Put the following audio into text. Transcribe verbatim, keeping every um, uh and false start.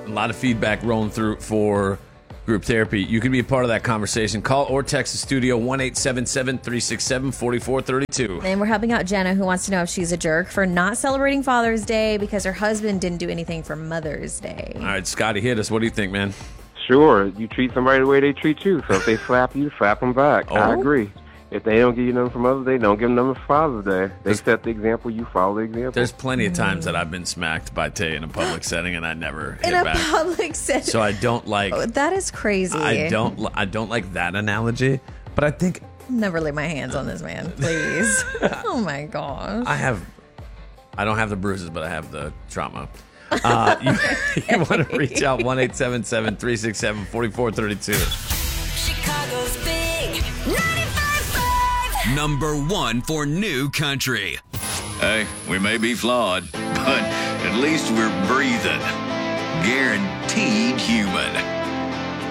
a lot of feedback rolling through for group therapy. You can be a part of that conversation. Call or text the studio one eight seven seven, three six seven, four four three two. And we're helping out Jenna, who wants to know if she's a jerk for not celebrating Father's Day because her husband didn't do anything for Mother's Day. All right, Scotty, hit us. What do you think, man? Sure, you treat somebody the way they treat you. So if they slap you, slap them back. Oh. I agree. If they don't give you nothing for Mother's Day, don't give them nothing for Father's Day. They set the example, you follow the example. There's plenty of times that I've been smacked by Tay in a public setting, and I never hit In a back. public setting. So I don't like. Oh, that is crazy. I don't. li- I don't like that analogy. But I think Never lay my hands on this man, please. Oh my gosh. I have. I don't have the bruises, but I have the trauma. Uh, you you want to reach out one eight seven seven, three six seven, four four three two. Chicago's big ninety-five point five. Number one for new country. Hey, we may be flawed, but at least we're breathing. Guaranteed human.